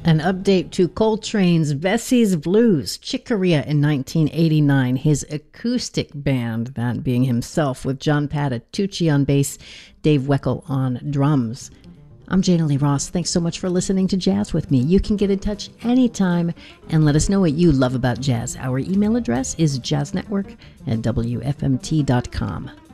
An update to Coltrane's Bessie's Blues, Chick Corea in 1989, his acoustic band, that being himself, with John Patitucci on bass, Dave Weckl on drums. I'm Jana Lee Ross. Thanks so much for listening to Jazz with me. You can get in touch anytime and let us know what you love about jazz. Our email address is jazznetwork@wfmt.com.